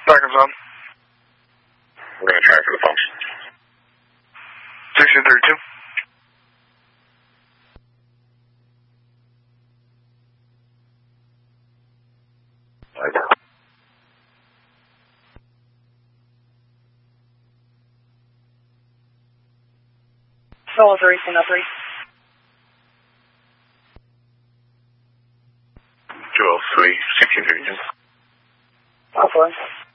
Seconds on. We're going to try for the function. 1632. Solo 3, Signal 3. 203, 1632. Alpha.